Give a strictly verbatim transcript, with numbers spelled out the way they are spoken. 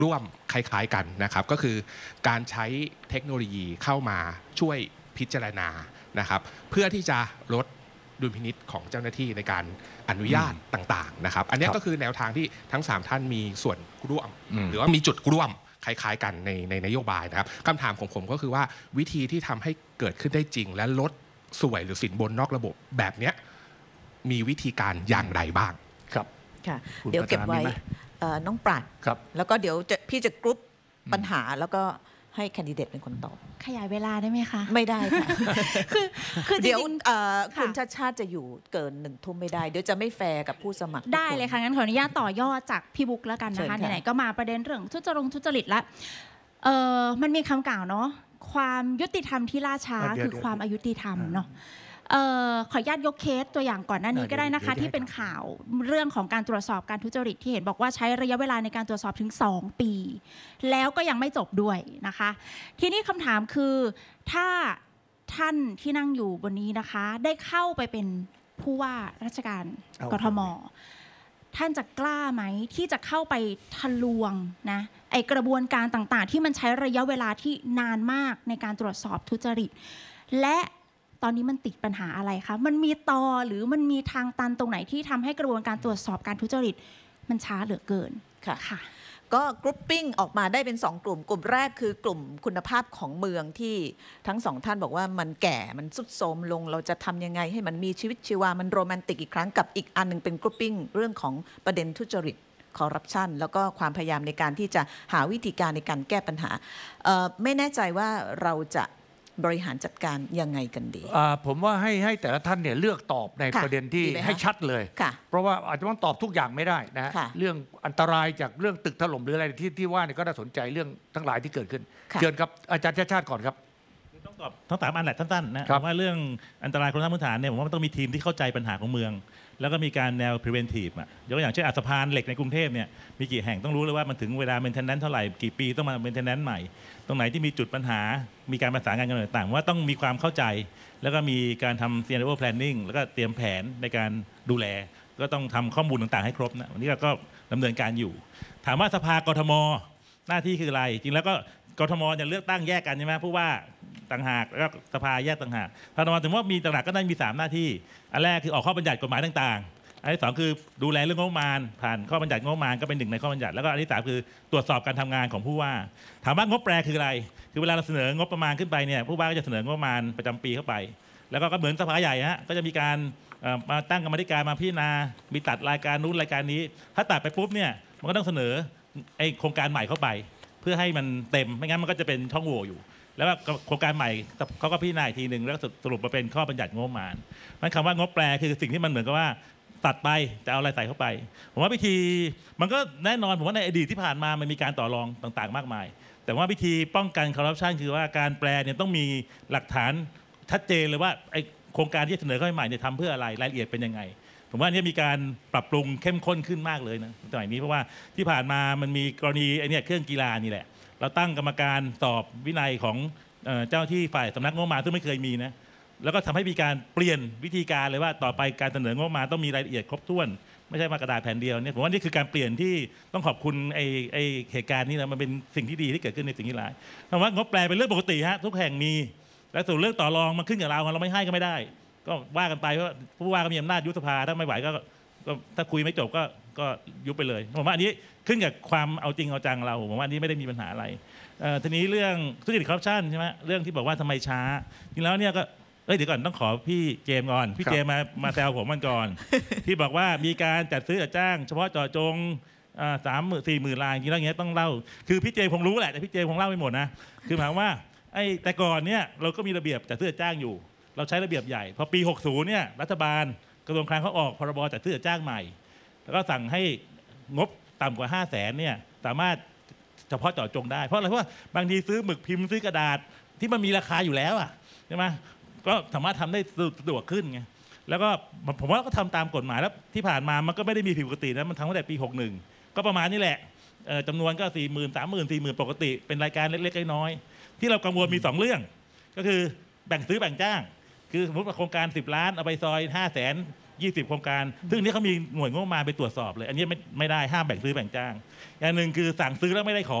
ร่วมคล้ายๆกันนะครับก็คือการใช้เทคโนโลยีเข้ามาช่วยพิจารณานะครับเพื่อที่จะลดดุลพินิจของเจ้าหน้าที่ในการอนุญาตต่างๆนะครับอันนี้ก็คือแนวทางที่ทั้งสามท่านมีส่วนร่วมหรือว่ามีจุดร่วมคล้ายๆกันในในนโยบายนะครับคำถามของผมก็คือว่าวิธีที่ทำให้เกิดขึ้นได้จริงและลดสวยหรือสินบนนอกระบบแบบนี้มีวิธีการอย่างไรบ้างครับค่ะเดี๋ยวเก็บไว้น้องปราดแล้วก็เดี๋ยวพี่จะกรุ๊ปปัญหาแล้วก็ให้แคนดิเดตเป็นคนตอบขยายเวลาได้ไหมคะไม่ได้ค่ะคือคือเดี๋ยวคุณชาติชาติจะอยู่เกินหนึ่งทุ่มไม่ได้เดี๋ยวจะไม่แฟร์กับผู้สมัครได้เลยค่ะงั้นขออนุญาตต่อยอดจากพี่บุ๊กแล้วกันนะคะไหนๆก็มาประเด็นเรื่องทุจริตทุจริตแล้วเออมันมีคำกล่าวเนาะความยุติธรรมที่ล่าช้าคือความอายุติธรรมเนาะขออนุญาตยกเคสตัวอย่างก่อนหน้านี้ก็ได้นะคะที่เป็นข่าวเรื่องของการตรวจสอบการทุจริตที่เห็นบอกว่าใช้ระยะเวลาในการตรวจสอบถึงสองปีแล้วก็ยังไม่จบด้วยนะคะทีนี้คำถามคือถ้าท่านที่นั่งอยู่บนนี้นะคะได้เข้าไปเป็นผู้ว่าราชการกทม.ท่านจะกล้าไหมที่จะเข้าไปทะลวงนะไอกระบวนการต่างๆที่มันใช้ระยะเวลาที่นานมากในการตรวจสอบทุจริตและตอนนี้มันติดปัญหาอะไรคะมันมีตอหรือมันมีทางตันตรงไหนที่ทำให้กระบวนการตรวจสอบการทุจริตมันช้าเหลือเกินค่ะค่ะก็กรุ๊ปปิ้งออกมาได้เป็นสองกลุ่มกลุ่มแรกคือกลุ่มคุณภาพของเมืองที่ทั้งสองท่านบอกว่ามันแก่มันทรุดโทรมลงเราจะทำยังไงให้มันมีชีวิตชีวามันโรแมนติกอีกครั้งกับอีกอันนึงเป็นกรุ๊ปปิ้งเรื่องของประเด็นทุจริตคอร์รัปชันแล้วก็ความพยายามในการที่จะหาวิธีการในการแก้ปัญหาไม่แน่ใจว่าเราจะบริหารจัดการยังไงกันดีผมว่าให้ให้แต่ละท่านเนี่ยเลือกตอบในประเด็นที่ให้ชัดเลยเพราะว่าอาจจะต้องตอบทุกอย่างไม่ได้นะเรื่องอันตรายจากเรื่องตึกถล่มหรืออะไรที่ที่ว่าเนี่ยก็น่าสนใจเรื่องทั้งหลายที่เกิดขึ้นเชิญครับอาจารย์ชาติชาติก่อนครับต้องตอบทั้งสามอันแหละสั้นๆนะว่าเรื่องอันตรายโครงสร้างพื้นฐานเนี่ยผมว่ามันต้องมีทีมที่เข้าใจปัญหาของเมืองแล้วก็มีการแนว preventive อ่ะยกตัวอย่างเช่นสะพานเหล็กในกรุงเทพเนี่ยมีกี่แห่งต้องรู้เลยว่ามันถึงเวลา maintenance เท่าไหร่กี่ปีต้องมา maintenance ใหม่ตรงไหนที่มีจุดปัญหามีการประสานงานกันต่างๆว่าต้องมีความเข้าใจแล้วก็มีการทำ scenario planning แล้วก็เตรียมแผนในการดูแลก็ต้องทำข้อมูลต่างๆให้ครบนะวันนี้เราก็ดำเนินการอยู่ถามว่าสภากทม.หน้าที่คืออะไรจริงแล้วก็กทม.จะเลือกตั้งแยกกันใช่ไหมผู้ว่าต่างหากแล้วก็สภาแยกต่างหากกทม.ถึงว่ามีต่างหากก็ได้มีสามหน้าที่อันแรกคือออกข้อบัญญัติกฎหมายต่างๆอันที่สองคือดูแลเรื่องงบประมาณผ่านข้อบัญญัติงบประมาณก็เป็นหนึ่งในข้อบัญญัติแล้วก็อันที่สามคือตรวจสอบการทำงานของผู้ว่าถามว่างบแปรคืออะไรคือเวลาเราเสนองบประมาณขึ้นไปเนี่ยผู้ว่าก็จะเสนองบประมาณประจำปีเข้าไปแล้วก็เหมือนสภาใหญ่ฮะก็จะมีการมาตั้งกรรมธิการมาพิจารณามีตัดรายการนู้นรายการนี้ถ้าตัดไปปุ๊บเนี่ยมันก็ต้องเสนอไอ้โครงการใหม่เข้าไปเพื่อให้มันเต็มไม่งั้นมันก็จะเป็นช่องโหว่อยู่แล้วก็โครงการใหม่เขาก็พิจารณาอีกทีหนึ่งแล้วสรุปมาเป็นข้อบัญญัติงบประมาณมันคำว่างบแปรคือสิ่งที่มันเหมือนกับว่าตัดไปจะเอาอะไรใส่เข้าไปผมว่าวิธีมันก็แน่นอนผมว่าในอดีตที่ผ่านมามันมีการต่อรองต่างๆมากมายแต่ว่าวิธีป้องกันคอร์รัปชันคือว่าการแปลเนี่ยต้องมีหลักฐานชัดเจนเลยว่าไอ้โครงการที่เสนอเข้าใหม่เนี่ยทำเพื่ออะไรรายละเอียดเป็นยังไงผมว่านี่มีการปรับปรุงเข้มข้นขึ้นมากเลยนะสมัยนี้เพราะว่าที่ผ่านมามันมีกรณีไอ้นี่เครื่องกีฬานี่แหละเราตั้งกรรมการสอบวินัยของเจ้าที่ฝ่ายสำนักงบประมาณซึ่งไม่เคยมีนะแล้วก็ทำให้มีการเปลี่ยนวิธีการเลยว่าต่อไปการเสนองบประมาณต้องมีรายละเอียดครบถ้วนไม่ใช่มากระดาษแผ่นเดียวเนี่ยผมว่านี่คือการเปลี่ยนที่ต้องขอบคุณไอ้ไอ้เหตุการณ์นี้นะมันเป็นสิ่งที่ดีที่เกิดขึ้นในสิ่งที่ร้ายคำว่างบแปลเป็นเรื่องปกติฮะทุกแห่งมีและส่วนเรื่องต่อรองมันขึ้นกับเราเราไม่ให้ก็ไม่ได้ก็ว่ากันไปเพราะผู้ว่าก็มีอำนาจยุบสภาถ้าไม่ไหวก็ถ้าคุยไม่จบก็ก็ยุบไปเลยผมว่าอันนี้ขึ้นกับความเอาจริงเอาจังเราผมว่าอันนี้ไม่ได้มีปัญหาอะไรทีนี้เรื่องทุจริตคอร์รัปชันใช่ไหมเรื่องที่บอกว่าทำไมช้าจริงแล้วเนี่ยก็เอ้ยเดี๋ยวก่อนต้องขอพี่เจมส์ก่อนพี่เจมส์มามาแซวผมมันก่อนที่บอกว่ามีการจัดซื้อจัดจ้างเฉพาะเจาะจงสามหมื่นสี่หมื่นรายจริงแล้วอย่างเงี้ยต้องเล่าคือพี่เจมส์คงรู้แหละแต่พี่เจมส์คงเล่าไม่หมดนะคือหมายว่าไอ้แต่ก่อนเนี่ยเราก็มีระเบียบจัดซื้อจัดจ้างอยู่เราใช้ระเบียบใหญ่พอปีหกสิบเนี่ยรัฐบาลกระทรวงคลังเขาออกพรบจัดซื้อจัดจ้างใหม่แล้วก็สั่งให้งบต่ำกว่าห้าแสนเนี่ยสามารถเฉพาะเจาะจงได้เพราะอะไรเพราะว่าบางทีซื้อหมึกพิมพ์ซื้อกระดาษที่มันมีราคาอยู่แล้วอ่ะใช่ไหมก็สามารถทำได้สะดวกขึ้นไงแล้วก็ผมว่าก็ทำตามกฎหมายแล้วที่ผ่านมามันก็ไม่ได้มีผิดปกตินะมันทำตั้งแต่ปีหกสิบเอ็ดก็ประมาณนี้แหละจำนวนก็สี่หมื่นสามหมื่นสี่หมื่นปกติเป็นรายการเล็กๆน้อยๆที่เรากังวลมีสองเรื่องก็คือแบ่งซื้อแบ่งจ้างคือสมมติว่าโครงการสิบล้านเอาไปซอยห้าแสนยี่สิบโครงการซึ่งอันนี้เขามีหน่วยงบประมาณไปตรวจสอบเลยอันนี้ไม่ไม่ได้ห้ามแบ่งซื้อแบ่งจ้างอย่างหนึ่งคือสั่งซื้อแล้วไม่ได้ของ